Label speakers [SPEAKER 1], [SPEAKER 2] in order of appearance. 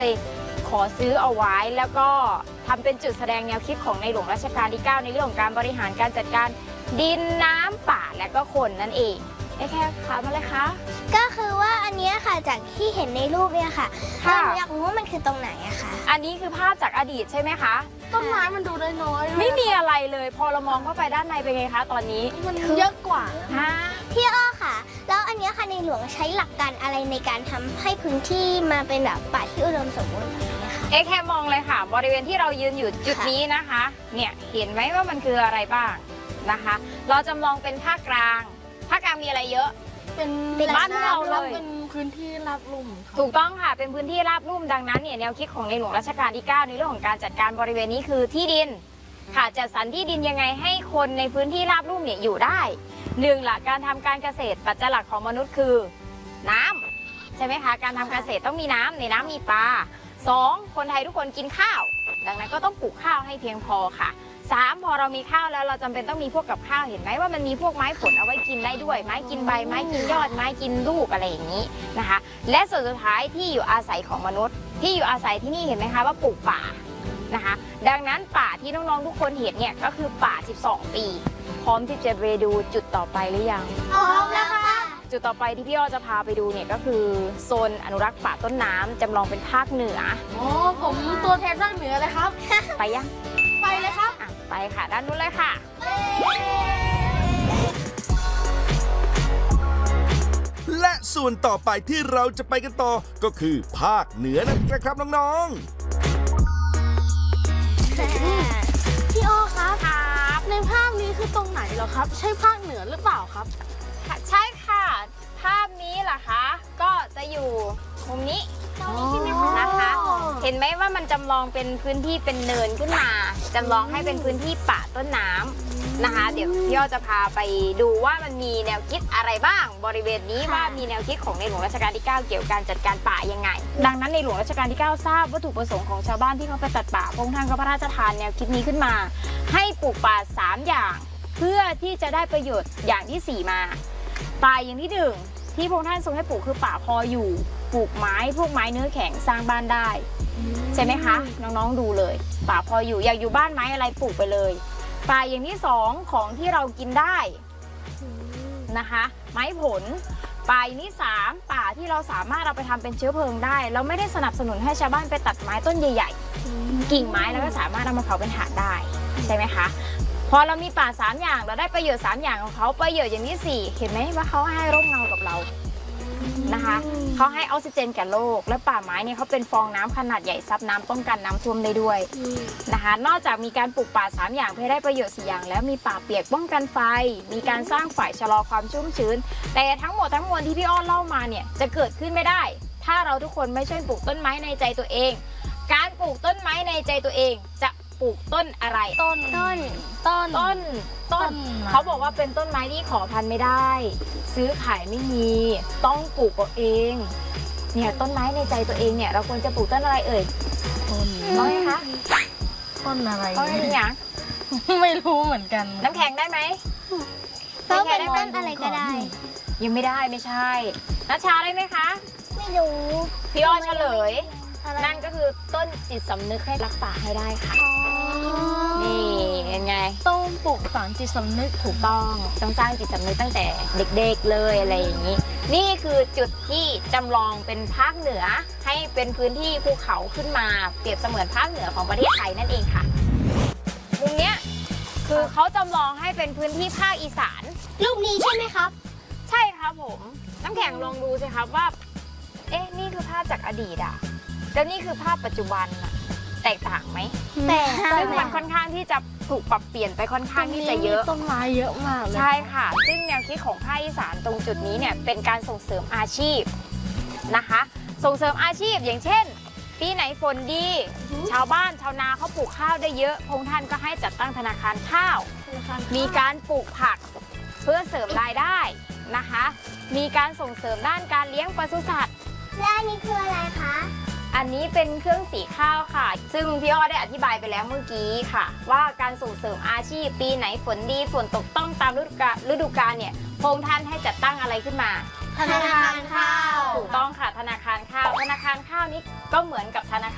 [SPEAKER 1] ขอซื้อเอาไว้แล้วก็ทำเป็นจุดแสดงแนวคิดของในหลวงรัชกาลที่ 9ในเรื่องของการบริหารการจัดการดินน้ำป่าและก็คนนั่นเองแค่ค่ะมาเลยคะ
[SPEAKER 2] ก็คือว่าอันนี้ค่ะจากที่เห็นในรูปเนี่ยค่ะเราอยากรู้ว่ามันคือตรงไหนอะค่ะ
[SPEAKER 1] อันนี้คือภาพจากอดีตใช่ไหมคะ
[SPEAKER 3] ต้นไม้มันดูน้อย
[SPEAKER 1] ไม่มีอะไรเลยพอเรามองเข้าไปด้านในเป็นไงคะตอนนี้
[SPEAKER 3] มันเยอะกว่า
[SPEAKER 2] พี่อ้อค่ะแล้วอันนี้ค่ะในหลวงใช้หลักการอะไรในการทำให้พื้นที่มาเป็นแบบป่าที่อุดมสมบูรณ์แบบนี้คะ
[SPEAKER 1] แค่มองเลยค่ะบริเวณที่เรายืนอยู่จุดนี้นะคะเนี่ยเห็นไหมว่ามันคืออะไรบ้างนะคะเราจำลองเป็นภาคกลางมีอะไรเยอะ
[SPEAKER 3] เป็นบ้านเราเลยเป็นพื้นที่ราบลุ่ม
[SPEAKER 1] ถูกต้องค่ะเป็นพื้นที่ราบลุ่มดังนั้นเนี่ยแนวคิดของในหลวงรัชกาลที่ 9ในเรื่องของการจัดการบริเวณนี้คือที่ดินค่ะจัดสรรที่ดินยังไงให้คนในพื้นที่ราบลุ่มเนี่ยอยู่ได้1หลักการทำการเกษตรปัจจัยหลักของมนุษย์คือน้ำใช่ไหมคะการทำเกษตรต้องมีน้ำในน้ำมีปลา2คนไทยทุกคนกินข้าวดังนั้นก็ต้องปลูกข้าวให้เพียงพอค่ะ3พอเรามีข้าวแล้วเราจำเป็นต้องมีพวกกับข้าวเห็นไหมว่ามันมีพวกไม้ผลเอาไว้กินได้ด้วยไม้กินใบไม้กินยอดไม้กินลูกอะไรอย่างนี้นะคะและส่วนสุดท้ายที่อยู่อาศัยของมนุษย์ที่อยู่อาศัยที่นี่เห็นไหมคะว่าปลูกป่านะคะดังนั้นป่าที่น้องๆทุกคนเห็นเนี่ยก็คือป่า12ปีพร้อมที่จะไปดูจุดต่อไปหรือยัง
[SPEAKER 2] พร้อมแล้วค่ะ
[SPEAKER 1] จุดต่อไปที่พี่อ้อจะพาไปดูเนี่ยก็คือโซนอนุรักษ์ป่าต้นน้ำจำลองเป็นภาคเหนือ
[SPEAKER 3] ผมตัวแทนภาคเหนือเลยครับ
[SPEAKER 1] ไปยัง
[SPEAKER 3] ไปเลยครับ
[SPEAKER 1] ไปค่ะด้านนู้นเลยค่ะ
[SPEAKER 4] และส่วนต่อไปที่เราจะไปกันต่อก็คือภาคเหนือนะครับน้อง
[SPEAKER 3] ๆพี่อ้อครับในภาพนี้คือตรงไหนเหรอครับใช่ภาคเหนือหรือเปล่าครับ
[SPEAKER 1] ใช่ค่ะภาพนี้เหรอคะก็จะอยู่มุมนี้ใช่ไหมคะนะคะเห็นไหมว่ามันจำลองเป็นพื้นที่เป็นเนินขึ้นมาจำลองให้เป็นพื้นที่ป่าต้นน้ำนะคะเดี๋ยวพี่อ้อจะพาไปดูว่ามันมีแนวคิดอะไรบ้างบริเวณนี้ว่ามีแนวคิดของในหลวงรัชกาลที่ 9เกี่ยวกับการจัดการป่ายังไงดังนั้นในหลวงรัชกาลที่ 9ทราบวัตถุประสงค์ของชาวบ้านที่เขาไปตัดป่าพระองค์ท่านก็พระราชทานแนวคิดนี้ขึ้นมาให้ปลูกป่า3อย่างเพื่อที่จะได้ประโยชน์อย่างที่4มาป่าอย่างที่1ที่พระองค์ท่านทรงให้ปลูกคือป่าพออยู่ปลูกไม้พวกไม้เนื้อแข็งสร้างบ้านได้ใช่ไหมคะน้องๆดูเลยป่าพออยู่อยากอยู่บ้านไม้อะไรปลูกไปเลยป่าอย่างที่2ของที่เรากินได้นะคะไม้ผลป่าอย่างที่3ป่าที่เราสามารถเอาไปทำเป็นเชื้อเพลิงได้เราไม่ได้สนับสนุนให้ชาวบ้านไปตัดไม้ต้นใหญ่ๆกิ่งไม้แล้วก็สามารถเอามาเผาเป็นถ่านได้ใช่ไหมคะพอเรามีป่า3อย่างเราได้ประโยชน์3อย่างของเขาประโยชน์อย่างที่4เห็นไหมว่าเขาให้ร่มเงากับเรานะคะเขาให้ออกซิเจนแก่โลกและป่าไม้เนี่ยเขาเป็นฟองน้ำขนาดใหญ่ซับน้ำป้องกันน้ำท่วมได้ด้วยนะคะนอกจากมีการปลูกป่า3อย่างเพื่อได้ประโยชน์4อย่างแล้วมีป่าเปียกป้องกันไฟมีการสร้างฝ่ายชะลอความชุ่มชื้นแต่ทั้งหมดทั้งมวลที่พี่อ้อเล่ามาเนี่ยจะเกิดขึ้นไม่ได้ถ้าเราทุกคนไม่ช่วยปลูกต้นไม้ในใจตัวเองการปลูกต้นไม้ในใจตัวเองจะปลูกต้นอะไรต้นเขาบอกว่าเป็นต้นไม้ที่ขอพันธุ์ไม่ได้ซื้อขายไม่มีต้องปลูกเอาเองเนี่ยต้นไม้ในใจตัวเองเนี่ยเราควรจะปลูกต้นอะไรเอ่ยต้นอะไรคะ
[SPEAKER 3] ต้นอะไร
[SPEAKER 1] ต้นอะไรอย่าง
[SPEAKER 3] ไม่รู้เหมือนกัน
[SPEAKER 1] น้ำแข็งได้ไหม
[SPEAKER 2] ต้นอะไรก็ได้
[SPEAKER 1] ยังไม่ได้ไม่ใช่นัชชาได้ไหมคะ
[SPEAKER 2] ไม่รู้
[SPEAKER 1] พี่อ้อเฉลยนั่นก็คือต้นจิตสำนึกให้รักป่าให้ได้ค่ะนี่เห็นไง
[SPEAKER 3] ต้องปลูกฝังจิตสำนึก
[SPEAKER 1] ถูกต้องสร้างจิตสำนึกตั้งแต่เด็กๆเลยอะไรอย่างนี้นี่คือจุดที่จำลองเป็นภาคเหนือให้เป็นพื้นที่ภูเขาขึ้นมาเปรียบเสมือนภาคเหนือของประเทศไทยนั่นเองค่ะมุมเนี้ยคือเขาจำลองให้เป็นพื้นที่ภาคอีสาน
[SPEAKER 2] รูปนี้ใช่ไหมครับ
[SPEAKER 1] ใช่ครับผมน้ำแข็งลองดูสิครับว่านี่คือภาพจากอดีตอะแล้วนี่คือภาพปัจจุบันอะแตกต่างไหม
[SPEAKER 2] แต่
[SPEAKER 1] ซึ่งมันค่อนข้างที่จะถูกปรับเปลี่ยนไปค่อนข้างที่จะเยอะ
[SPEAKER 3] ต้นไม้เยอะมากเลย
[SPEAKER 1] ใช่ค่ะซึ่งแนวคิดของภาคอีสานตรงจุดนี้เนี่ยเป็นการส่งเสริมอาชีพนะคะส่งเสริมอาชีพอย่างเช่นปีไหนฝนดีชาวบ้านชาวนาเขาปลูกข้าวได้เยอะพระองค์ท่านก็ให้จัดตั้งธนาคารข้าวมีการปลูกผักเพื่อเสริมรายได้นะคะมีการส่งเสริมด้านการเลี้ยงปศุสัตว์
[SPEAKER 2] และอันนี้คืออะไรคะ
[SPEAKER 1] อันนี้เป็นเครื่องสีข้าวค่ะซึ่งพี่อ้อได้อธิบายไปแล้วเมื่อกี้ค่ะว่าการส่งเสริมอาชีพปีไหนฝนดีฝนตกต้องตามฤดูกาลเนี่ยพระองค์ท่านให้จัดตั้งอะไรขึ้นมา
[SPEAKER 2] ธนาคารข้าว
[SPEAKER 1] ถูกต้องค่ะธนาคารข้าว ธนาคารข้าวนี้ก็เหมือนกับธนาคาร